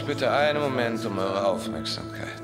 bitte einen Moment um eure Aufmerksamkeit.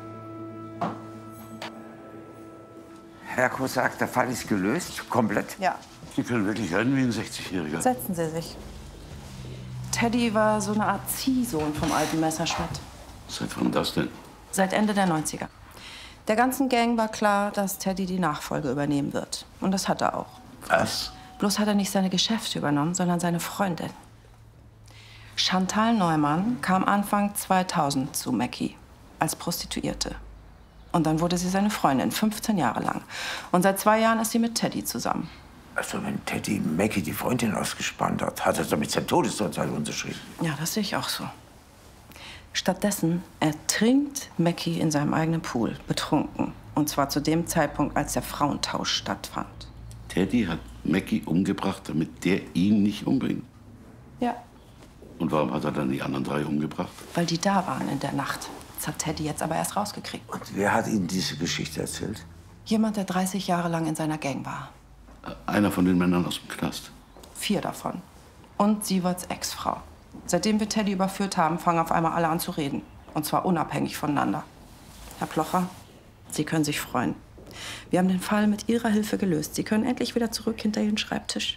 Herr Kosak, der Fall ist gelöst, komplett? Ja. Sie können wirklich reden wie ein 60-Jähriger. Setzen Sie sich. Teddy war so eine Art Ziehsohn vom alten Messerschmidt. Seit wann das denn? Seit Ende der 90er. Der ganzen Gang war klar, dass Teddy die Nachfolge übernehmen wird. Und das hat er auch. Was? Bloß hat er nicht seine Geschäfte übernommen, sondern seine Freundin. Chantal Neumann kam Anfang 2000 zu Mackie als Prostituierte. Und dann wurde sie seine Freundin, 15 Jahre lang. Und seit 2 Jahren ist sie mit Teddy zusammen. Also wenn Teddy Mackie die Freundin ausgespannt hat, hat er damit sein Todesurteil unterschrieben. Ja, das sehe ich auch so. Stattdessen ertrinkt Mackie in seinem eigenen Pool, betrunken. Und zwar zu dem Zeitpunkt, als der Frauentausch stattfand. Teddy hat Mackie umgebracht, damit der ihn nicht umbringt. Ja. Und warum hat er dann die anderen 3 umgebracht? Weil die da waren in der Nacht. Das hat Teddy jetzt aber erst rausgekriegt. Und wer hat Ihnen diese Geschichte erzählt? Jemand, der 30 Jahre lang in seiner Gang war. Einer von den Männern aus dem Knast. 4 davon. Und Sieverts Ex-Frau. Seitdem wir Teddy überführt haben, fangen auf einmal alle an zu reden. Und zwar unabhängig voneinander. Herr Plocher, Sie können sich freuen. Wir haben den Fall mit Ihrer Hilfe gelöst. Sie können endlich wieder zurück hinter Ihren Schreibtisch.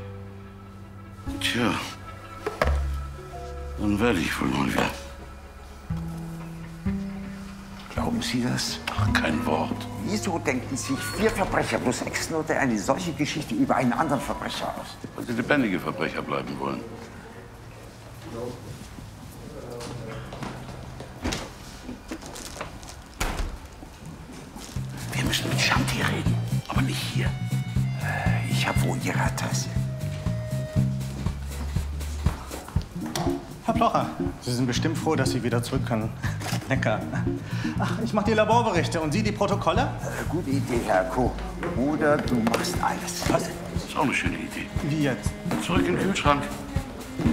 Tja, dann werde ich wohl mal wieder. Glauben Sie das? Ach, kein Wort. Wieso denken sich 4 Verbrecher plus Ex-Note eine solche Geschichte über einen anderen Verbrecher aus? Weil sie lebendige Verbrecher bleiben wollen. Wir müssen mit Shanti reden, aber nicht hier. Ich habe wohl Ihre Adresse. Herr Plocher, Sie sind bestimmt froh, dass Sie wieder zurück können. Lecker. Ach, ich mache die Laborberichte und Sie die Protokolle? Gute Idee, Herr Co. Oder du machst alles. Was? Das ist auch eine schöne Idee. Wie jetzt? Zurück in den Kühlschrank.